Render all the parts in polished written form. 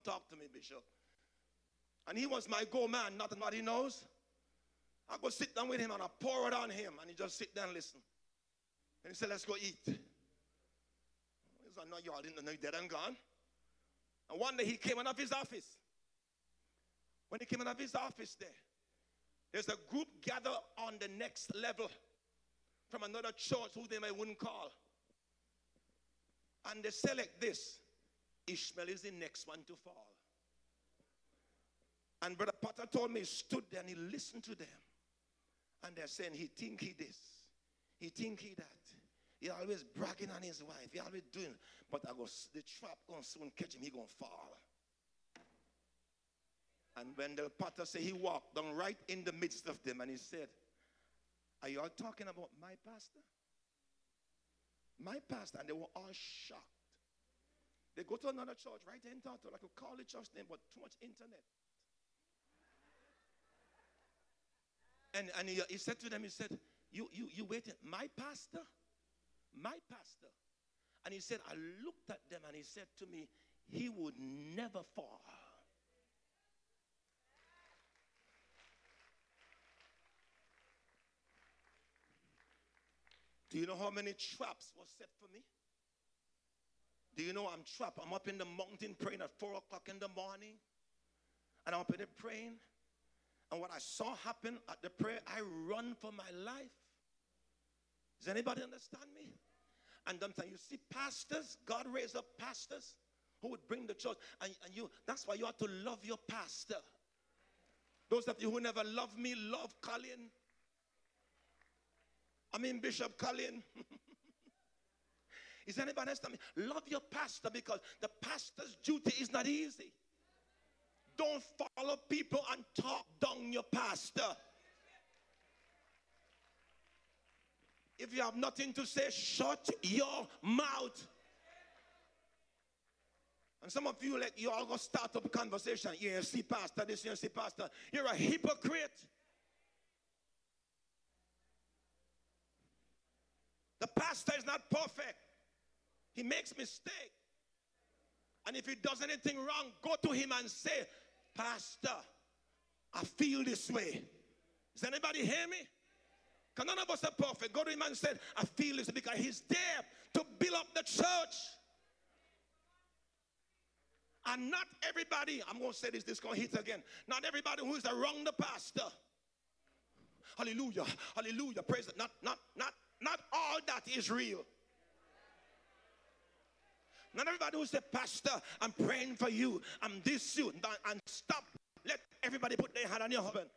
talk to me, Bishop. And he was my go man, nothing what he knows. I go sit down with him and I pour it on him and he just sit down and listen. And he said, let's go eat. He said, no, y'all didn't know, dead and gone. And one day he came out of his office. When he came out of his office there's a group gathered on the next level from another church who they may wouldn't call. And they select this. Ishmael is the next one to fall. And Brother Potter told me he stood there and he listened to them. And they're saying he think he this. He think he that. He always bragging on his wife. He always doing. But the trap going to soon catch him. He going to fall. And when the Potter said he walked down right in the midst of them and he said, are you all talking about my pastor? My pastor. And they were all shocked. They go to another church right in Tato. I could call the church name, but too much internet. And he said to them, he said, you waiting, my pastor? My pastor. And he said, I looked at them and he said to me, he would never fall. Do you know how many traps were set for me? Do you know I'm trapped? I'm up in the mountain praying at 4 o'clock in the morning. And I'm up in there praying. And what I saw happen at the prayer, I run for my life. Does anybody understand me? And sometimes you see pastors, God raised up pastors who would bring the church. And that's why you have to love your pastor. Those of you who never love me, love Colin. I mean Bishop Colin. Is anybody understand me? Love your pastor because the pastor's duty is not easy. Don't follow people and talk down your pastor. If you have nothing to say, shut your mouth. And some of you, like, you all go start up a conversation. You see pastor, this, you see pastor. You're a hypocrite. The pastor is not perfect. He makes mistakes. And if he does anything wrong, go to him and say, Pastor, I feel this way. Does anybody hear me? Because none of us are perfect. Go to him and say, I feel this because he's there to build up the church. And not everybody, I'm going to say this is going to hit again. Not everybody who is around the pastor. Hallelujah, hallelujah, praise it. Not all that is real. Not everybody who said, Pastor, I'm praying for you. I'm this you. And stop. Let everybody put their hand on your husband.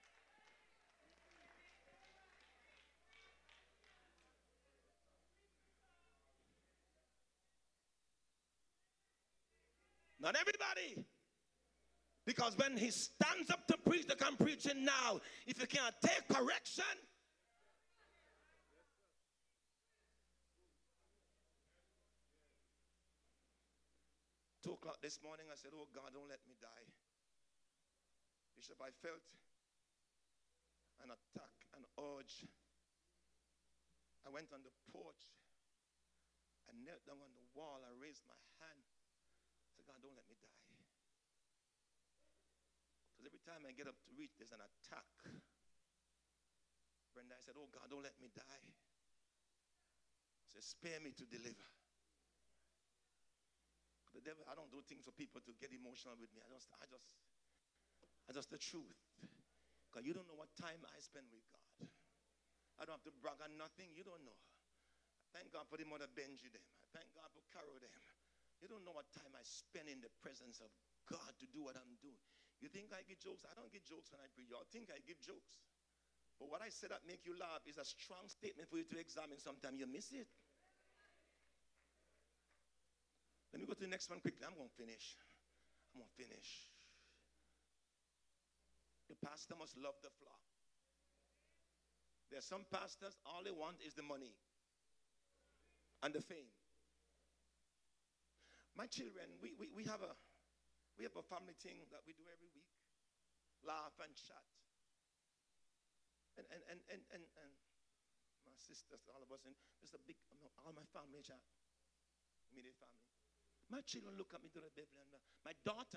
Not everybody. Because when he stands up to preach, they can preach it now. If you can't take correction, 2 o'clock this morning, I said, oh God, don't let me die. Bishop, I felt an attack, an urge. I went on the porch. I knelt down on the wall. I raised my hand. I said, God, don't let me die. Because every time I get up to reach, there's an attack. Brenda, I said, oh God, don't let me die. I said, spare me to deliver. The devil, I don't do things for people to get emotional with me. I just the truth. Because you don't know what time I spend with God. I don't have to brag on nothing. You don't know. I thank God for the Mother Benji them. I thank God for Carol them. You don't know what time I spend in the presence of God to do what I'm doing. You think I give jokes? I don't give jokes when I preach. Y'all think I give jokes. But what I say that make you laugh is a strong statement for you to examine. Sometimes you miss it. Let me go to the next one quickly. I'm going to finish. The pastor must love the flock. There are some pastors, all they want is the money and the fame. My children, we have a family thing that we do every week. Laugh and chat. And my sisters, all of us, and there's a big, all my family chat. Immediate family. My children look at me to the Bible, and my daughter